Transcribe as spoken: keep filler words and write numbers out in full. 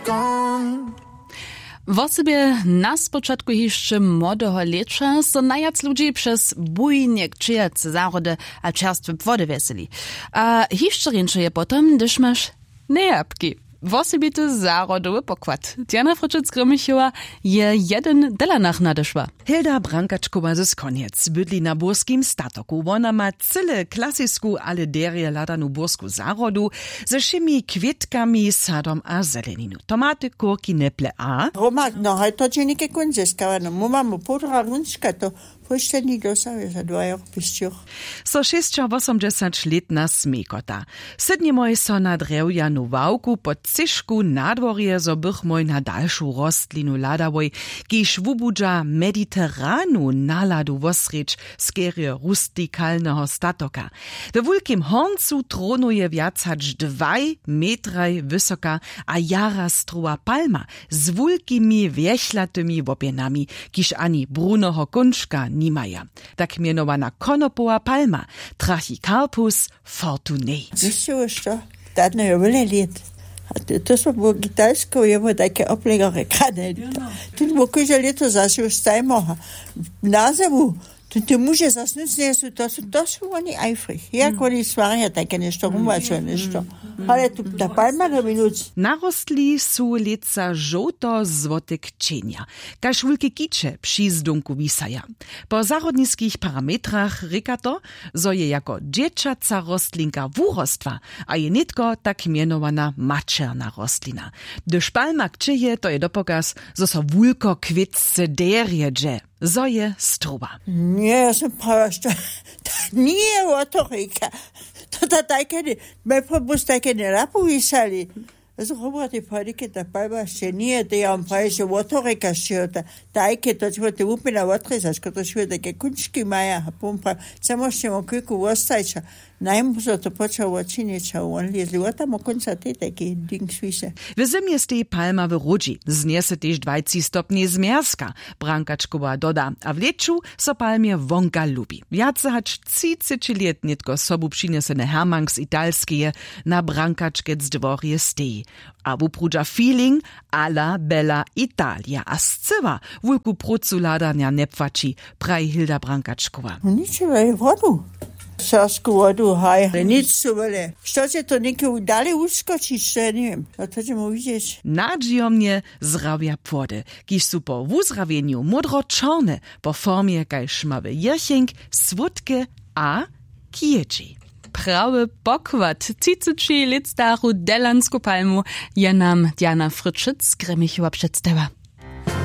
W osobie na spoczatku jeszcze młodego lecza so najac ludzi przez bujnik, czyjac, zarody a czerstwe wody weseli. A jeszcze ręcze je potem, gdyż masz nejapki. W osobie to zarodowy pokład. Diana Fryczec-Grymichowa je jeden delanach nadeszła. Hilda Brankaczkowa ze Skoniec bydli na burskim statoku. Ona ma cyle klasysku alederie ladanu bursku zarodu ze všemi kvietkami, sadom a zeleninu. Tomaty, kurki, neple a... Roma, no, hej, to je neke kunzeska, no, mu mamy podra runska, to puštení dosahy za dvajoch pišťoch. So šesťstoosemdesiatletná smekota. Sednimoj so na drevjanu wałku pod cišku nadworje, zo bych moj na dalšu rostlinu ladavoj, kiž vubudža mediteranu naladu vosreč skerie rustikalného statoka. We wulkim horncu tronuje viac hač dvaj metraj vysoka a jarastrua palma z wulkimi wiechlatymi wopienami, kiž ani brunoho kunčka nimaja. Tak mianowana konopowa palma, Trachycarpus fortunei. Wiecie już to? Dadno je wiele lat. To smo po kitajsko jemo takie oplegare krane. Ty mo kuže leto zase už stajmoha. Na zemu, ty muže zasnuc nie sú, to sú, to sú oni eifrig. Jak oni svaria také nešto, rumačo nešto. Ale tu ta palma na minúc. Narostli sú leca žoto-złote kčenia, kaž wulke kiče przy zdunku wisaja. Po zarodniskich parametrach reka to, zo je jako dzieciaca rostlinka wurostwa, a je nitko tak mianowana mačerna rostlina. Gdyż palma kčeje, to je dopokaz, zo so wulko kvitce derje dže. Zo je struba. Nie, ja sam prawa, što... Nie, o to reka. To da také ne, me probus také ne lapu visali. Also robote padike da palma še nije, da ja on pravi, že o to reka še da také, to ćemo te upina otrezačko, to še také kunčki maja, a pom pravi, samo ćemo kviku ostajča. Najmuzo to počao očinječa u on liezli, o tamo konca te taki ding svise. W zimie stej palma w rodzi, zniese tež dwadzieścia stopni zmierzka, Brankaczkowa doda, a w leczu so palmie wonka lubi. Viace hač třicet let nitko sobu přinesene hermank z italskeje na Brankačkec dworje stej. A wuprudža feeling alla bella Italia, a scywa wulku procu ladania nepfači, praj Hilda Brankaczkowa. Ničeva je vodu. Sasku vodu haj, nic su vele. Što će to neke udali uskočić, što ja nijem. A to ćemo vidjeti. Nađijomnje zdravja płody, kiž su po wuzrawieniu modro-czarne, po formie kaj šmave jrchink, swódke a kiječi. Prawy pokład, třicet let staru delansku palmu je nam Diana Fryczec-Grymichowa przedstawiła.